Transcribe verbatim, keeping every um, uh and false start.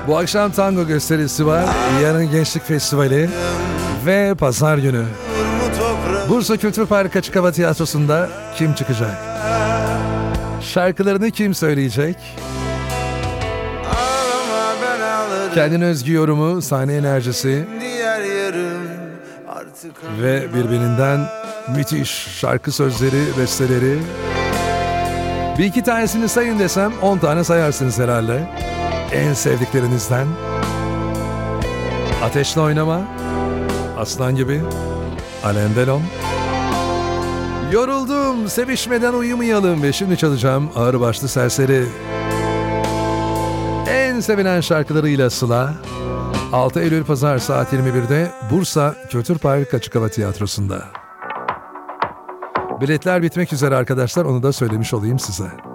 Bu akşam tango gösterisi var. Yarın Gençlik Festivali ve pazar günü Bursa Kültür Parkı Açık Hava Tiyatrosu'nda kim çıkacak? Şarkılarını kim söyleyecek? Kendine özgü yorumu, sahne enerjisi ve birbirinden müthiş şarkı sözleri, besteleri. Bir iki tanesini sayın desem on tane sayarsınız herhalde. En sevdiklerinizden. Ateşle Oynama, Aslan Gibi, Alain Delon. Yoruldum, sevişmeden uyumayalım ve şimdi çalacağım Ağırbaşlı Serseri. En sevilen şarkılarıyla Sıla. altı Eylül Pazar saat yirmi birde Bursa Kültür Parkı Açık Hava Tiyatrosu'nda. Biletler bitmek üzere arkadaşlar, onu da söylemiş olayım size.